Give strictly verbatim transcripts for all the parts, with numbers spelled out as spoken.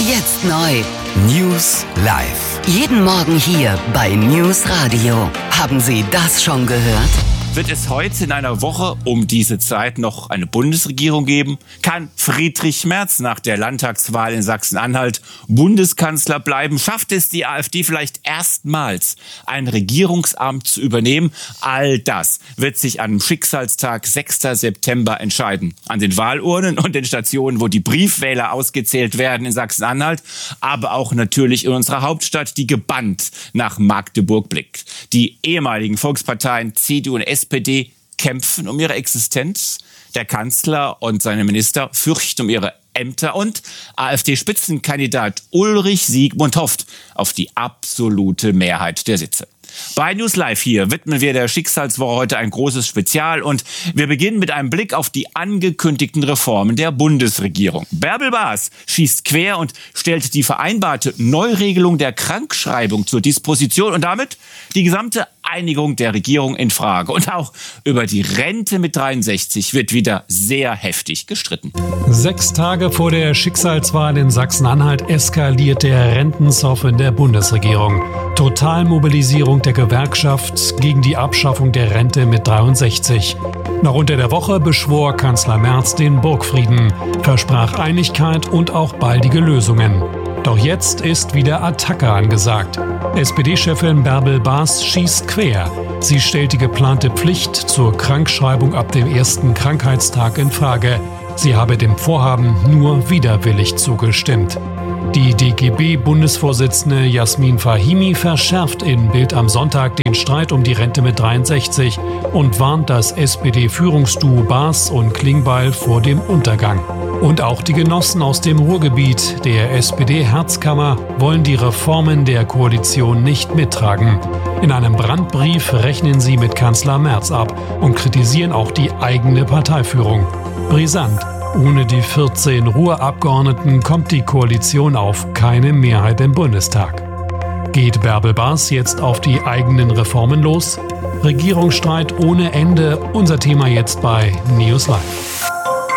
Jetzt neu. News live. Jeden Morgen hier bei News Radio. Haben Sie das schon gehört? Wird es heute in einer Woche um diese Zeit noch eine Bundesregierung geben? Kann Friedrich Merz nach der Landtagswahl in Sachsen-Anhalt Bundeskanzler bleiben? Schafft es die AfD vielleicht erstmals, ein Regierungsamt zu übernehmen? All das wird sich am Schicksalstag sechster September entscheiden. An den Wahlurnen und den Stationen, wo die Briefwähler ausgezählt werden in Sachsen-Anhalt, aber auch natürlich in unserer Hauptstadt, die gebannt nach Magdeburg blickt. Die ehemaligen Volksparteien C D U und S D U S P D kämpfen um ihre Existenz. Der Kanzler und seine Minister fürchten um ihre Ämter und AfD-Spitzenkandidat Ulrich Siegmund hofft auf die absolute Mehrheit der Sitze. Bei News Live hier widmen wir der Schicksalswoche heute ein großes Spezial und wir beginnen mit einem Blick auf die angekündigten Reformen der Bundesregierung. Bärbel Baas schießt quer und stellt die vereinbarte Neuregelung der Krankschreibung zur Disposition und damit die gesamte Einigung der Regierung in Frage. Und auch über die Rente mit dreiundsechzig wird wieder sehr heftig gestritten. Sechs Tage vor der Schicksalswahl in Sachsen-Anhalt eskaliert der Rentenzoff in der Bundesregierung. Totalmobilisierung der Gewerkschaft gegen die Abschaffung der Rente mit dreiundsechzig. Noch unter der Woche beschwor Kanzler Merz den Burgfrieden, versprach Einigkeit und auch baldige Lösungen. Doch jetzt ist wieder Attacke angesagt. S P D-Chefin Bärbel Baas schießt quer. Sie stellt die geplante Pflicht zur Krankschreibung ab dem ersten Krankheitstag in Frage. Sie habe dem Vorhaben nur widerwillig zugestimmt. Die D G B-Bundesvorsitzende Jasmin Fahimi verschärft in Bild am Sonntag den Streit um die Rente mit dreiundsechzig und warnt das S P D-Führungsduo Baas und Klingbeil vor dem Untergang. Und auch die Genossen aus dem Ruhrgebiet, der S P D-Herzkammer, wollen die Reformen der Koalition nicht mittragen. In einem Brandbrief rechnen sie mit Kanzler Merz ab und kritisieren auch die eigene Parteiführung. Brisant. Ohne die vierzehn Ruhrabgeordneten kommt die Koalition auf keine Mehrheit im Bundestag. Geht Bärbel Baas jetzt auf die eigenen Reformen los? Regierungsstreit ohne Ende, unser Thema jetzt bei News Live.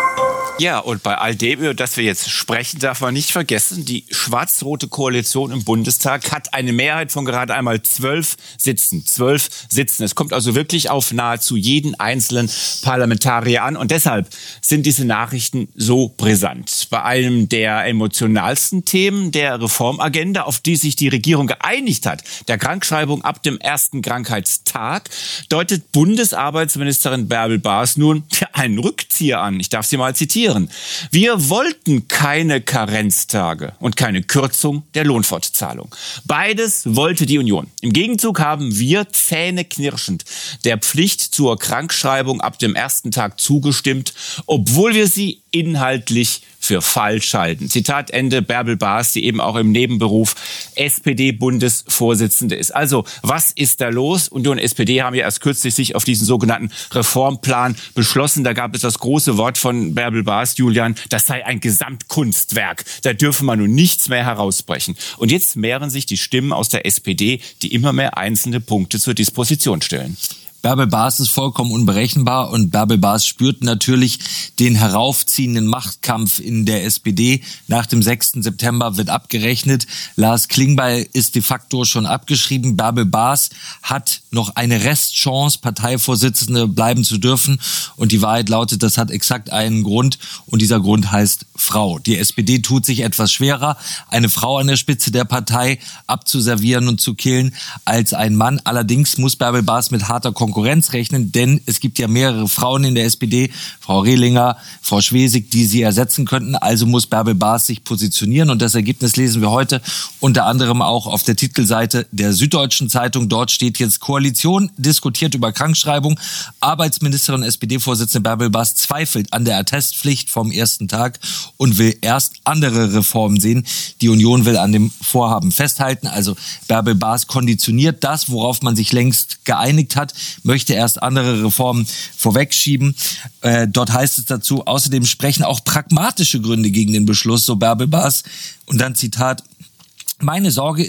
Ja, und bei all dem, über das wir jetzt sprechen, darf man nicht vergessen, die schwarz-rote Koalition im Bundestag hat eine Mehrheit von gerade einmal zwölf Sitzen. Zwölf Sitzen. Es kommt also wirklich auf nahezu jeden einzelnen Parlamentarier an. Und deshalb sind diese Nachrichten so brisant. Bei einem der emotionalsten Themen der Reformagenda, auf die sich die Regierung geeinigt hat, der Krankschreibung ab dem ersten Krankheitstag, deutet Bundesarbeitsministerin Bärbel Baas nun einen Rückzieher an. Ich darf sie mal zitieren. Wir wollten keine Karenztage und keine Kürzung der Lohnfortzahlung. Beides wollte die Union. Im Gegenzug haben wir zähneknirschend der Pflicht zur Krankschreibung ab dem ersten Tag zugestimmt, obwohl wir sie inhaltlich für falsch halten. Zitat Ende, Bärbel Baas, die eben auch im Nebenberuf S P D-Bundesvorsitzende ist. Also, was ist da los? Union und S P D haben ja erst kürzlich sich auf diesen sogenannten Reformplan beschlossen. Da gab es das große Wort von Bärbel Baas, Julian, das sei ein Gesamtkunstwerk. Da dürfe man nun nichts mehr herausbrechen. Und jetzt mehren sich die Stimmen aus der S P D, die immer mehr einzelne Punkte zur Disposition stellen. Bärbel Baas ist vollkommen unberechenbar und Bärbel Baas spürt natürlich den heraufziehenden Machtkampf in der S P D. Nach dem sechsten September wird abgerechnet. Lars Klingbeil ist de facto schon abgeschrieben. Bärbel Baas hat noch eine Restchance, Parteivorsitzende bleiben zu dürfen. Und die Wahrheit lautet, das hat exakt einen Grund. Und dieser Grund heißt Frau. Die S P D tut sich etwas schwerer, eine Frau an der Spitze der Partei abzuservieren und zu killen, als ein Mann. Allerdings muss Bärbel Baas mit harter Konkurrenz rechnen, denn es gibt ja mehrere Frauen in der S P D, Frau Rehlinger, Frau Schwesig, die sie ersetzen könnten. Also muss Bärbel Baas sich positionieren und das Ergebnis lesen wir heute unter anderem auch auf der Titelseite der Süddeutschen Zeitung. Dort steht jetzt: Koalition diskutiert über Krankschreibung. Arbeitsministerin S P D-Vorsitzende Bärbel Baas zweifelt an der Attestpflicht vom ersten Tag und will erst andere Reformen sehen. Die Union will an dem Vorhaben festhalten. Also Bärbel Baas konditioniert das, worauf man sich längst geeinigt hat, möchte erst andere Reformen vorwegschieben. Äh, dort heißt es dazu, außerdem sprechen auch pragmatische Gründe gegen den Beschluss, so Bärbel Baas. Und dann Zitat: Meine Sorge ist,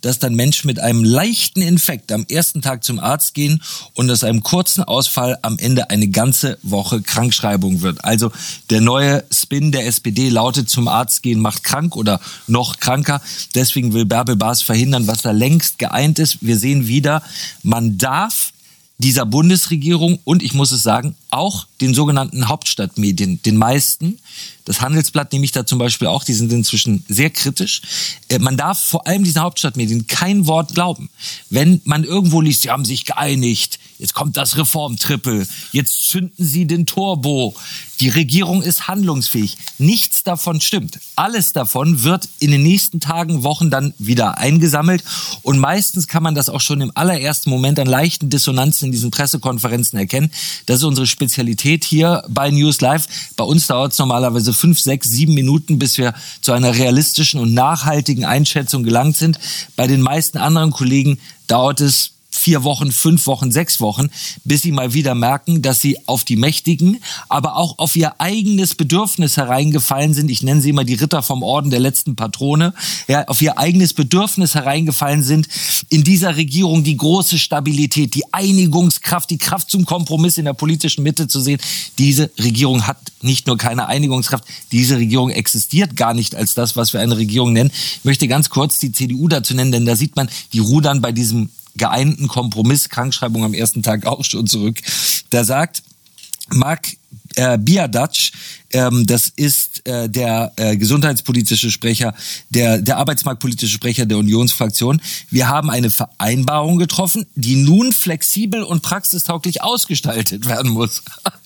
dass dann Menschen mit einem leichten Infekt am ersten Tag zum Arzt gehen und aus einem kurzen Ausfall am Ende eine ganze Woche Krankschreibung wird. Also der neue Spin der S P D lautet, zum Arzt gehen macht krank oder noch kranker. Deswegen will Bärbel Baas verhindern, was da längst geeint ist. Wir sehen wieder, man darf dieser Bundesregierung und ich muss es sagen, auch den sogenannten Hauptstadtmedien, den meisten, das Handelsblatt nehme ich da zum Beispiel auch, die sind inzwischen sehr kritisch. Man darf vor allem diesen Hauptstadtmedien kein Wort glauben. Wenn man irgendwo liest, sie haben sich geeinigt, jetzt kommt das Reformtrippel, jetzt zünden sie den Turbo, die Regierung ist handlungsfähig. Nichts davon stimmt. Alles davon wird in den nächsten Tagen, Wochen dann wieder eingesammelt und meistens kann man das auch schon im allerersten Moment an leichten Dissonanzen in diesen Pressekonferenzen erkennen. Das ist unsere Spezialität hier bei News Live. Bei uns dauert es normalerweise fünf, sechs, sieben Minuten, bis wir zu einer realistischen und nachhaltigen Einschätzung gelangt sind. Bei den meisten anderen Kollegen dauert es vier Wochen, fünf Wochen, sechs Wochen, bis sie mal wieder merken, dass sie auf die Mächtigen, aber auch auf ihr eigenes Bedürfnis hereingefallen sind. Ich nenne sie immer die Ritter vom Orden der letzten Patrone. Ja, auf ihr eigenes Bedürfnis hereingefallen sind, in dieser Regierung die große Stabilität, die Einigungskraft, die Kraft zum Kompromiss in der politischen Mitte zu sehen. Diese Regierung hat nicht nur keine Einigungskraft, diese Regierung existiert gar nicht als das, was wir eine Regierung nennen. Ich möchte ganz kurz die C D U dazu nennen, denn da sieht man, die rudern bei diesem geeinten Kompromiss, Krankschreibung am ersten Tag auch schon zurück. Da sagt Marc äh, Biadac, ähm, das ist äh, der äh, gesundheitspolitische Sprecher, der, der arbeitsmarktpolitische Sprecher der Unionsfraktion. Wir haben eine Vereinbarung getroffen, die nun flexibel und praxistauglich ausgestaltet werden muss.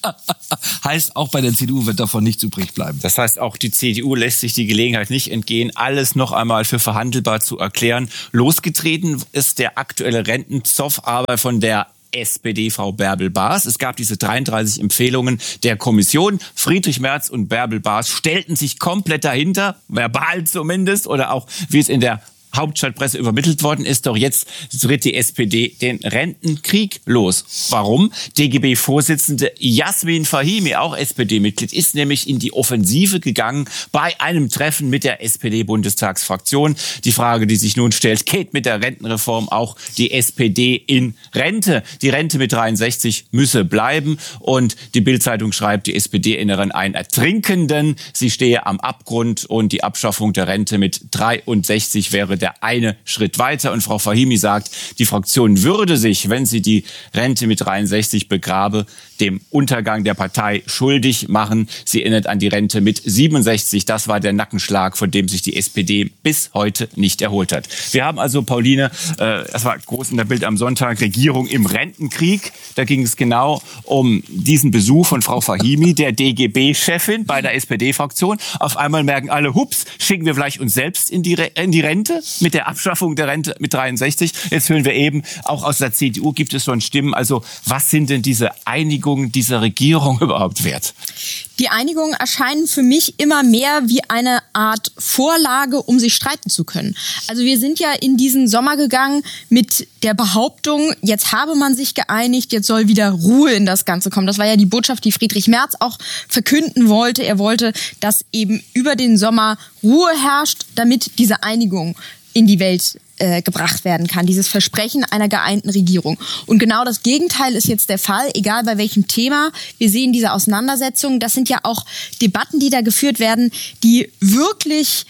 Heißt, auch bei der C D U wird davon nichts übrig bleiben. Das heißt, auch die C D U lässt sich die Gelegenheit nicht entgehen, alles noch einmal für verhandelbar zu erklären. Losgetreten ist der aktuelle Rentenzoff aber von der S P D Frau Bärbel Baas. Es gab diese dreiunddreißig Empfehlungen der Kommission. Friedrich Merz und Bärbel Baas stellten sich komplett dahinter, verbal zumindest, oder auch, wie es in der Hauptstadtpresse übermittelt worden ist, doch jetzt tritt die S P D den Rentenkrieg los. Warum? D G B-Vorsitzende Jasmin Fahimi, auch S P D-Mitglied, ist nämlich in die Offensive gegangen bei einem Treffen mit der S P D-Bundestagsfraktion. Die Frage, die sich nun stellt, geht mit der Rentenreform auch die S P D in Rente? Die Rente mit dreiundsechzig müsse bleiben und die Bild-Zeitung schreibt, die S P D erinnere an einen Ertrinkenden. Sie stehe am Abgrund und die Abschaffung der Rente mit dreiundsechzig wäre der eine Schritt weiter. Und Frau Fahimi sagt, die Fraktion würde sich, wenn sie die Rente mit dreiundsechzig begrabe, dem Untergang der Partei schuldig machen. Sie erinnert an die Rente mit siebenundsechzig. Das war der Nackenschlag, von dem sich die S P D bis heute nicht erholt hat. Wir haben also, Pauline, äh, das war groß in der Bild am Sonntag, Regierung im Rentenkrieg. Da ging es genau um diesen Besuch von Frau Fahimi, der D G B-Chefin bei der S P D-Fraktion. Auf einmal merken alle, hups, schicken wir vielleicht uns selbst in die, Re- in die Rente mit der Abschaffung der Rente mit dreiundsechzig. Jetzt hören wir eben, auch aus der C D U gibt es schon Stimmen. Also was sind denn diese Einigungen dieser Regierung überhaupt wert? Die Einigungen erscheinen für mich immer mehr wie eine Art Vorlage, um sich streiten zu können. Also wir sind ja in diesen Sommer gegangen mit der Behauptung, jetzt habe man sich geeinigt, jetzt soll wieder Ruhe in das Ganze kommen. Das war ja die Botschaft, die Friedrich Merz auch verkünden wollte. Er wollte, dass eben über den Sommer Ruhe herrscht, damit diese Einigung in die Welt äh, gebracht werden kann, dieses Versprechen einer geeinten Regierung. Und genau das Gegenteil ist jetzt der Fall, egal bei welchem Thema. Wir sehen diese Auseinandersetzungen, das sind ja auch Debatten, die da geführt werden, die wirklich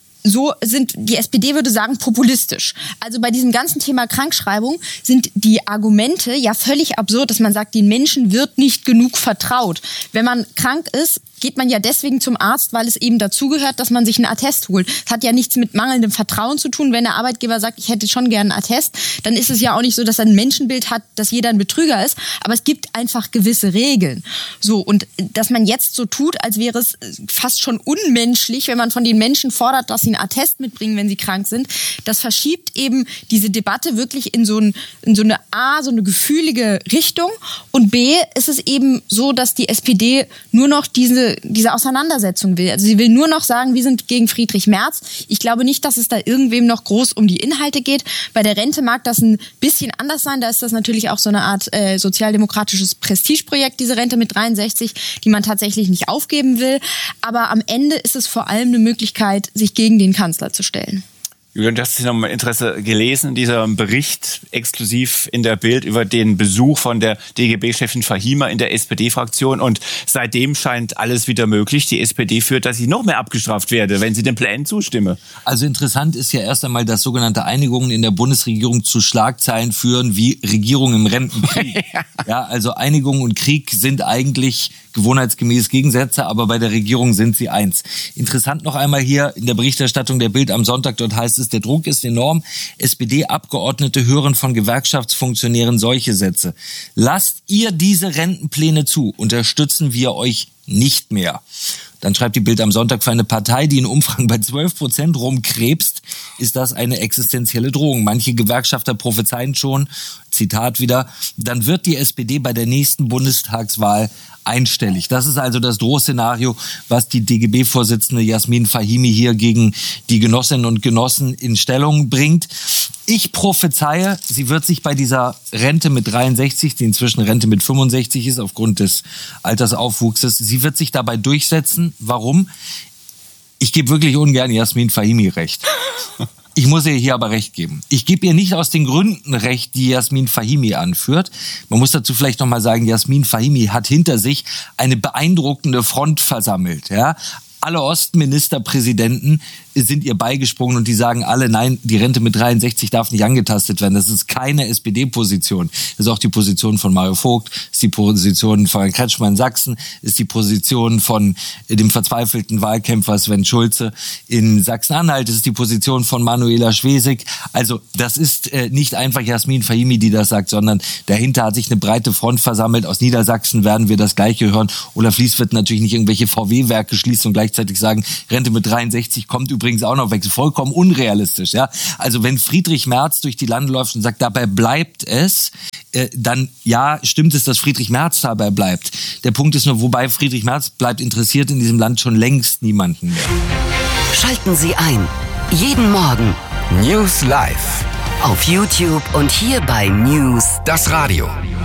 so sind, die S P D würde sagen, populistisch. Also bei diesem ganzen Thema Krankschreibung sind die Argumente ja völlig absurd, dass man sagt, den Menschen wird nicht genug vertraut. Wenn man krank ist, geht man ja deswegen zum Arzt, weil es eben dazugehört, dass man sich einen Attest holt. Das hat ja nichts mit mangelndem Vertrauen zu tun. Wenn der Arbeitgeber sagt, ich hätte schon gern einen Attest, dann ist es ja auch nicht so, dass er ein Menschenbild hat, dass jeder ein Betrüger ist. Aber es gibt einfach gewisse Regeln. So, und dass man jetzt so tut, als wäre es fast schon unmenschlich, wenn man von den Menschen fordert, dass sie einen Attest mitbringen, wenn sie krank sind, das verschiebt eben diese Debatte wirklich in so, ein, in so eine A, so eine gefühlige Richtung. Und B, ist es eben so, dass die S P D nur noch diese diese Auseinandersetzung will. Also sie will nur noch sagen, wir sind gegen Friedrich Merz. Ich glaube nicht, dass es da irgendwem noch groß um die Inhalte geht. Bei der Rente mag das ein bisschen anders sein. Da ist das natürlich auch so eine Art äh, sozialdemokratisches Prestigeprojekt, diese Rente mit dreiundsechzig, die man tatsächlich nicht aufgeben will. Aber am Ende ist es vor allem eine Möglichkeit, sich gegen den Kanzler zu stellen. Julian, du hast dich noch mal Interesse gelesen, dieser Bericht exklusiv in der Bild über den Besuch von der D G B-Chefin Fahima in der S P D-Fraktion und seitdem scheint alles wieder möglich. Die S P D führt, dass sie noch mehr abgestraft werde, wenn sie den Plänen zustimme. Also interessant ist ja erst einmal, dass sogenannte Einigungen in der Bundesregierung zu Schlagzeilen führen wie Regierung im Rentenkrieg. Ja, also Einigung und Krieg sind eigentlich gewohnheitsgemäß Gegensätze, aber bei der Regierung sind sie eins. Interessant noch einmal hier in der Berichterstattung der Bild am Sonntag, dort heißt es, der Druck ist enorm. S P D-Abgeordnete hören von Gewerkschaftsfunktionären solche Sätze. Lasst ihr diese Rentenpläne zu, unterstützen wir euch nicht mehr. Dann schreibt die Bild am Sonntag, für eine Partei, die in Umfragen bei zwölf Prozent rumkrebst, ist das eine existenzielle Drohung. Manche Gewerkschafter prophezeien schon, Zitat wieder, dann wird die S P D bei der nächsten Bundestagswahl einstellig. Das ist also das Drohszenario, was die D G B-Vorsitzende Jasmin Fahimi hier gegen die Genossinnen und Genossen in Stellung bringt. Ich prophezeie, sie wird sich bei dieser Rente mit dreiundsechzig, die inzwischen Rente mit fünfundsechzig ist aufgrund des Altersaufwuchses, sie wird sich dabei durchsetzen. Warum? Ich gebe wirklich ungern Jasmin Fahimi recht. Ich muss ihr hier aber recht geben. Ich gebe ihr nicht aus den Gründen recht, die Jasmin Fahimi anführt. Man muss dazu vielleicht noch mal sagen, Jasmin Fahimi hat hinter sich eine beeindruckende Front versammelt. Ja? Alle Ostministerpräsidenten sind ihr beigesprungen und die sagen alle, nein, die Rente mit dreiundsechzig darf nicht angetastet werden. Das ist keine S P D-Position. Das ist auch die Position von Mario Vogt, ist die Position von Herrn Kretschmann in Sachsen, ist die Position von dem verzweifelten Wahlkämpfer Sven Schulze in Sachsen-Anhalt, das ist die Position von Manuela Schwesig. Also das ist äh, nicht einfach Jasmin Fahimi, die das sagt, sondern dahinter hat sich eine breite Front versammelt. Aus Niedersachsen werden wir das Gleiche hören. Olaf Lies wird natürlich nicht irgendwelche V W-Werke schließen und gleichzeitig sagen, Rente mit dreiundsechzig kommt übrigens auch noch weg. Vollkommen unrealistisch. Ja? Also wenn Friedrich Merz durch die Lande läuft und sagt, dabei bleibt es, äh, dann ja, stimmt es, dass Friedrich Merz dabei bleibt. Der Punkt ist nur, wobei Friedrich Merz bleibt interessiert in diesem Land schon längst niemanden mehr. Schalten Sie ein. Jeden Morgen. News Live. Auf YouTube und hier bei News. Das Radio.